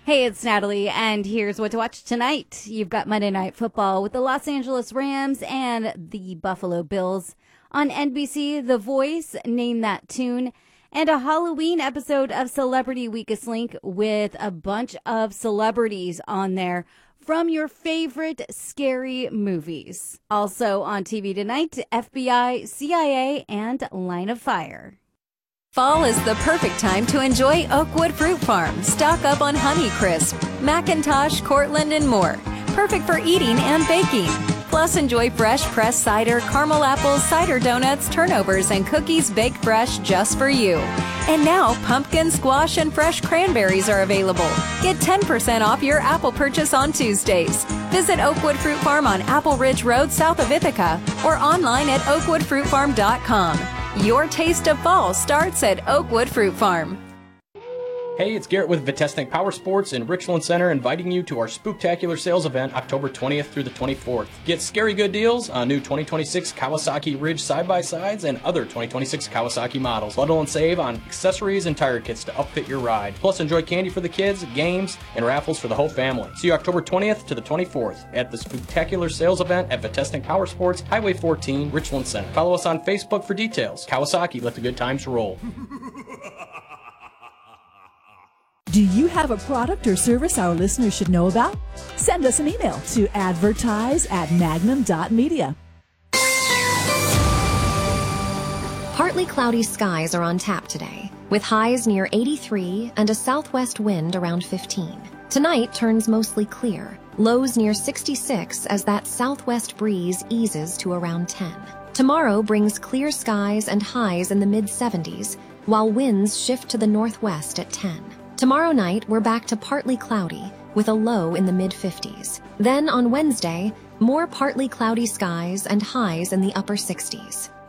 Hey, it's Natalie, and here's what to watch tonight. You've got Monday Night Football with the Los Angeles Rams and the Buffalo Bills. On NBC, The Voice, Name That Tune, and a Halloween episode of Celebrity Weakest Link with a bunch of celebrities on there from your favorite scary movies. Also on TV tonight, FBI, CIA, and Line of Fire. Fall is the perfect time to enjoy Oakwood Fruit Farm. Stock up on Honeycrisp, McIntosh, Cortland, and more. Perfect for eating and baking. Plus, enjoy fresh pressed cider, caramel apples, cider donuts, turnovers, and cookies baked fresh just for you. And now, pumpkin, squash, and fresh cranberries are available. Get 10% off your apple purchase on Tuesdays. Visit Oakwood Fruit Farm on Apple Ridge Road south of Ithaca or online at oakwoodfruitfarm.com. Your taste of fall starts at Oakwood Fruit Farm. Hey, it's Garrett with Vitesnik Power Sports in Richland Center, inviting you to our Spooktacular sales event October 20th through the 24th. Get scary good deals on new 2026 Kawasaki Ridge side-by-sides and other 2026 Kawasaki models. Bundle and save on accessories and tire kits to upfit your ride. Plus, enjoy candy for the kids, games, and raffles for the whole family. See you October 20th to the 24th at the Spooktacular sales event at Vitesnik Power Sports, Highway 14, Richland Center. Follow us on Facebook for details. Kawasaki, let the good times roll. Do you have a product or service our listeners should know about? Send us an email to advertise@magnum.media. Partly cloudy skies are on tap today, with highs near 83 and a southwest wind around 15. Tonight turns mostly clear, lows near 66 as that southwest breeze eases to around 10. Tomorrow brings clear skies and highs in the mid-70s, while winds shift to the northwest at 10. Tomorrow night, we're back to partly cloudy, with a low in the mid-50s. Then on Wednesday, more partly cloudy skies and highs in the upper 60s.